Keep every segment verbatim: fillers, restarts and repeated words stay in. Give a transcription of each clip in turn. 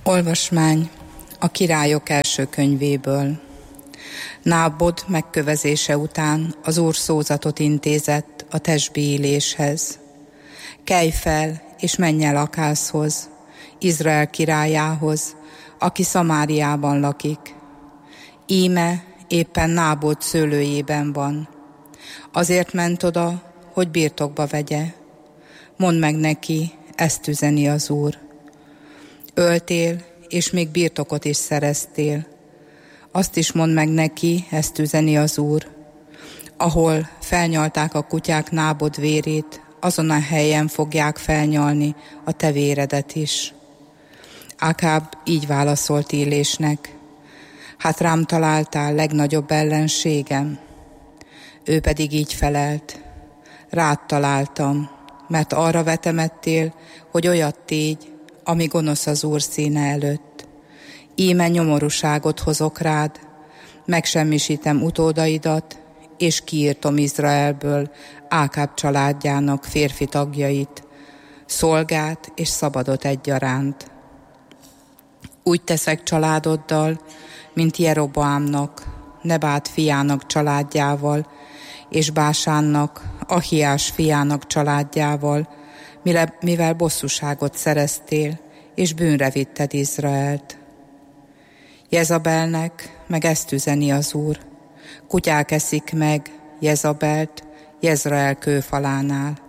Olvasmány a Királyok első könyvéből. Nábot megkövezése után az Úr szózatot intézett a tesbíéléshez. Kelj fel, és menj el Akászhoz, Izrael királyához, aki Szamáriában lakik. Íme éppen Nábot szőlőjében van. Azért ment oda, hogy birtokba vegye. Mondd meg neki, ezt üzeni az Úr. Öltél, és még birtokot is szereztél. Azt is mondd meg neki, ezt üzeni az Úr. Ahol felnyalták a kutyák Nábot vérét, azon a helyen fogják felnyalni a te véredet is. Ákáb így válaszolt Illésnek: hát rám találtál, legnagyobb ellenségem. Ő pedig így felelt: rád találtam, mert arra vetemettél, hogy olyat tégy, ami gonosz az Úr színe előtt. Íme nyomorúságot hozok rád, megsemmisítem utódaidat, és kiírtom Izraelből Ákáb családjának férfi tagjait, szolgát és szabadot egyaránt. Úgy teszek családoddal, mint Jeroboámnak, Nebát fiának családjával, és Básánnak, Ahiás fiának családjával, mivel bosszúságot szereztél, és bűnre vitted Izraelt. Jezabelnek meg ezt üzeni az Úr: kutyák eszik meg Jezabelt Jezrael kőfalánál.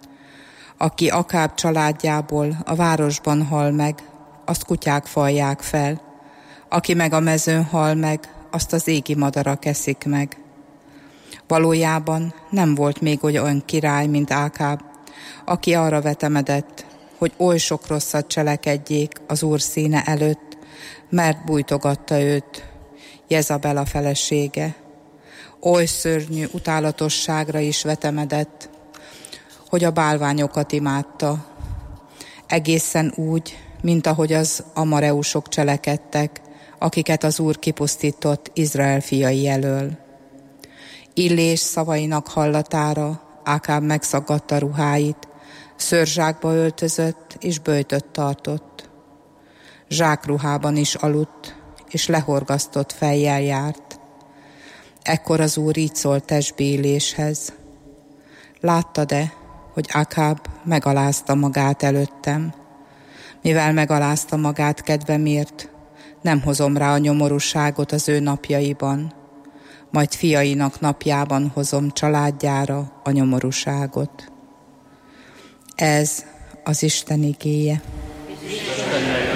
Aki Akáb családjából a városban hal meg, azt kutyák falják fel, aki meg a mezőn hal meg, azt az égi madarak eszik meg. Valójában nem volt még olyan király, mint Ákáb, aki arra vetemedett, hogy oly sok rosszat cselekedjék az Úr színe előtt, mert bújtogatta őt Jezabel a felesége. Oly szörnyű utálatosságra is vetemedett, hogy a bálványokat imádta, egészen úgy, mint ahogy az amareusok cselekedtek, akiket az Úr kipusztított Izrael fiai elől. Illés szavainak hallatára Ákáb megszaggatta ruháit, szőrzsákba öltözött és böjtöt tartott. Zsákruhában is aludt, és lehorgasztott fejjel járt. Ekkor az Úr így szólt tesbíéléshez: láttad-e, hogy Ákáb megalázta magát előttem? Mivel megalázta magát kedvemért, nem hozom rá a nyomorúságot az ő napjaiban, majd fiainak napjában hozom családjára a nyomorúságot. Ez az Isten igéje.